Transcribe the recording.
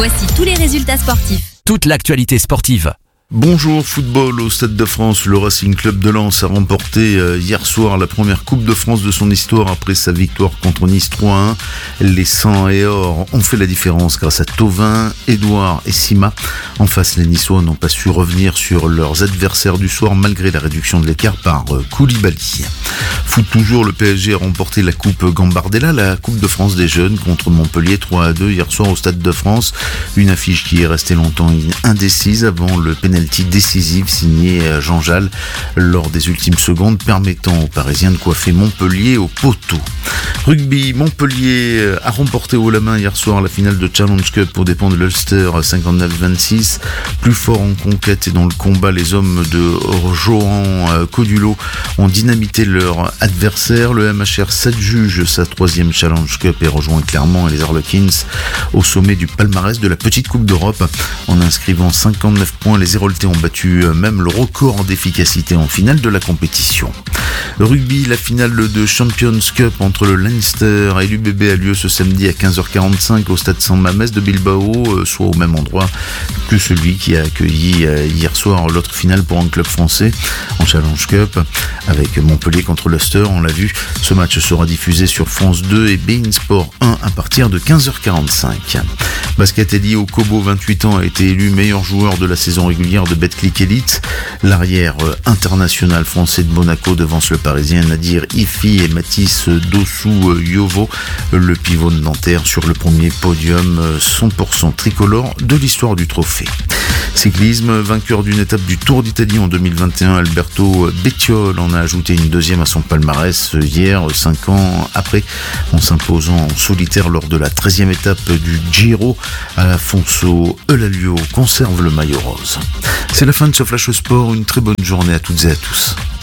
Voici tous les résultats sportifs. Toute l'actualité sportive. Bonjour football au Stade de France. Le Racing Club de Lens a remporté hier soir la première Coupe de France de son histoire après sa victoire contre Nice 3-1. Les 100 et or ont fait la différence grâce à Thauvin, Edouard et Sima. En face, les Niçois n'ont pas su revenir sur leurs adversaires du soir malgré la réduction de l'écart par Koulibaly. Foot toujours, le PSG a remporté la Coupe Gambardella, la Coupe de France des jeunes contre Montpellier 3-2 hier soir au Stade de France. Une affiche qui est restée longtemps indécise avant le penalty décisif signé Jean Jal lors des ultimes secondes permettant aux Parisiens de coiffer Montpellier au poteau. Rugby, Montpellier a remporté haut la main hier soir la finale de Challenge Cup aux dépens de l'Ulster 59-26. Plus fort en conquête et dans le combat, les hommes de Johan Codulot ont dynamité leur adversaire. Le MHR s'adjuge sa troisième Challenge Cup et rejoint Clermont et les Harlequins au sommet du palmarès de la petite Coupe d'Europe. En inscrivant 59 points, les Héroltais ont battu même le record d'efficacité en finale de la compétition. Rugby, la finale de Champions Cup entre le Leinster et l'UBB a lieu ce samedi à 15h45 au stade San Mamés de Bilbao, soit au même endroit que celui qui a accueilli hier soir l'autre finale pour un club français en Challenge Cup avec Montpellier contre l'Ulster. On l'a vu, ce match sera diffusé sur France 2 et beIN Sport 1 à partir de 15h45. Basket Eddie Okobo, 28 ans, a été élu meilleur joueur de la saison régulière de Betclic Elite. L'arrière international français de Monaco devance le Parisien Nadir Ifi et Mathis Dossou-Yovo, le pivot de Nanterre sur le premier podium 100% tricolore de l'histoire du trophée. Cyclisme, vainqueur d'une étape du Tour d'Italie en 2021, Alberto Bettiol en a ajouté une deuxième à son palmarès hier, 5 ans après, en s'imposant en solitaire lors de la 13e étape du Giro. Alfonso Eulalio conserve le maillot rose. C'est la fin de ce Flash Sport, une très bonne journée à toutes et à tous.